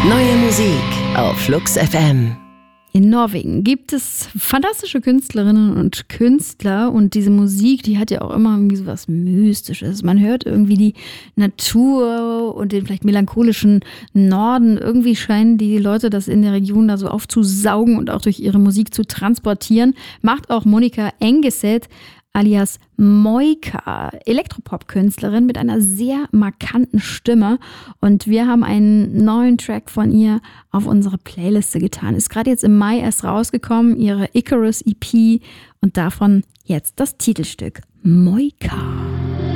Neue Musik auf Flux FM. In Norwegen gibt es fantastische Künstlerinnen und Künstler und diese Musik, die hat ja auch immer irgendwie so was Mystisches. Man hört irgendwie die Natur und den vielleicht melancholischen Norden. Irgendwie scheinen die Leute das in der Region da so aufzusaugen und auch durch ihre Musik zu transportieren. Macht auch Monica Engeset alias Moika, Elektropop-Künstlerin mit einer sehr markanten Stimme. Und wir haben einen neuen Track von ihr auf unsere Playliste getan. Ist gerade jetzt im Mai erst rausgekommen, ihre Icarus EP. Und davon jetzt das Titelstück Moika.